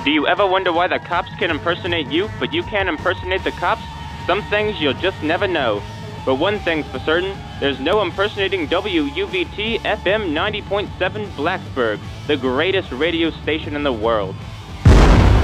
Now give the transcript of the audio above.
Do you ever wonder why the cops can impersonate you, but you can't impersonate the cops? Some things you'll just never know. But one thing's for certain, there's no impersonating WUVT FM 90.7 Blacksburg, the greatest radio station in the world.